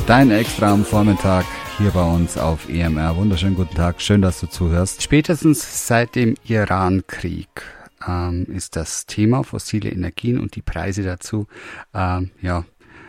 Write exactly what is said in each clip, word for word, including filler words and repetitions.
Dein Extra am Vormittag hier bei uns auf E M R. Wunderschönen guten Tag, schön, dass du zuhörst. Spätestens seit dem Iran-Krieg ähm, ist das Thema fossile Energien und die Preise dazu ähm, ja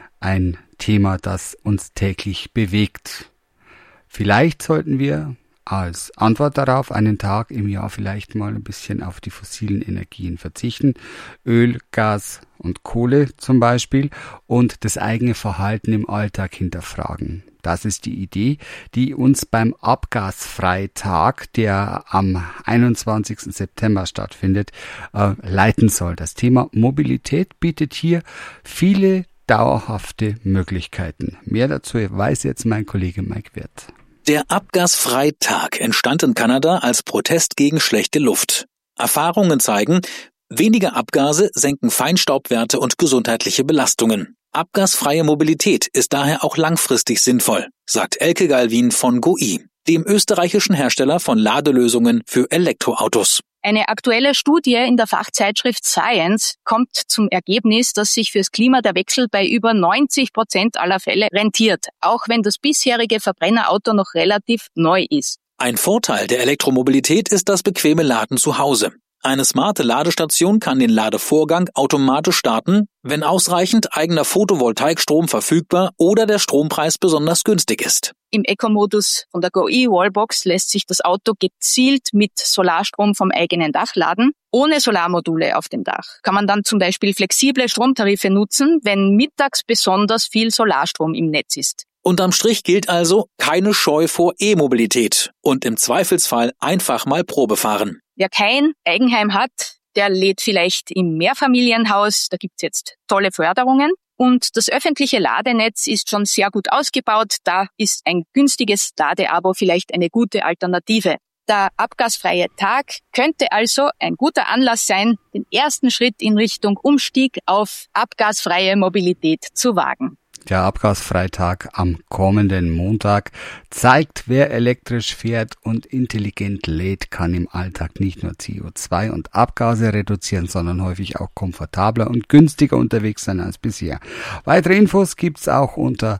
ein Thema, das uns täglich bewegt. Vielleicht sollten wir als Antwort darauf einen Tag im Jahr vielleicht mal ein bisschen auf die fossilen Energien verzichten. Öl, Gas und Kohle zum Beispiel und das eigene Verhalten im Alltag hinterfragen. Das ist die Idee, die uns beim Abgasfreitag, der am einundzwanzigsten September stattfindet, äh, leiten soll. Das Thema Mobilität bietet hier viele dauerhafte Möglichkeiten. Mehr dazu weiß jetzt mein Kollege Mike Wirth. Der Abgasfreitag entstand in Kanada als Protest gegen schlechte Luft. Erfahrungen zeigen, weniger Abgase senken Feinstaubwerte und gesundheitliche Belastungen. Abgasfreie Mobilität ist daher auch langfristig sinnvoll, sagt Elke Galvin von GOI, dem österreichischen Hersteller von Ladelösungen für Elektroautos. Eine aktuelle Studie in der Fachzeitschrift Science kommt zum Ergebnis, dass sich fürs Klima der Wechsel bei über neunzig Prozent aller Fälle rentiert, auch wenn das bisherige Verbrennerauto noch relativ neu ist. Ein Vorteil der Elektromobilität ist das bequeme Laden zu Hause. Eine smarte Ladestation kann den Ladevorgang automatisch starten, wenn ausreichend eigener Photovoltaikstrom verfügbar oder der Strompreis besonders günstig ist. Im Eco-Modus von der GOI Wallbox lässt sich das Auto gezielt mit Solarstrom vom eigenen Dach laden. Ohne Solarmodule auf dem Dach kann man dann zum Beispiel flexible Stromtarife nutzen, wenn mittags besonders viel Solarstrom im Netz ist. Unterm Strich gilt also keine Scheu vor E-Mobilität und im Zweifelsfall einfach mal Probe fahren. Wer kein Eigenheim hat, der lädt vielleicht im Mehrfamilienhaus, da gibt's jetzt tolle Förderungen. Und das öffentliche Ladenetz ist schon sehr gut ausgebaut, da ist ein günstiges Ladeabo vielleicht eine gute Alternative. Der abgasfreie Tag könnte also ein guter Anlass sein, den ersten Schritt in Richtung Umstieg auf abgasfreie Mobilität zu wagen. Der Abgasfreitag am kommenden Montag zeigt, wer elektrisch fährt und intelligent lädt, kann im Alltag nicht nur C O zwei und Abgase reduzieren, sondern häufig auch komfortabler und günstiger unterwegs sein als bisher. Weitere Infos gibt's auch unter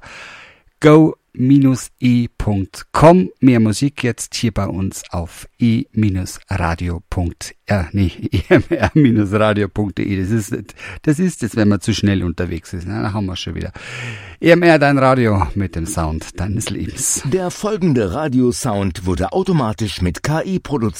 go e punkt com. Mehr Musik jetzt hier bei uns auf e radio punkt nee, e m r radio punkt d e. Das ist, das ist es, wenn man zu schnell unterwegs ist. Na, da haben wir schon wieder. E M R, dein Radio mit dem Sound deines Lebens. Der folgende Radiosound wurde automatisch mit K I produziert.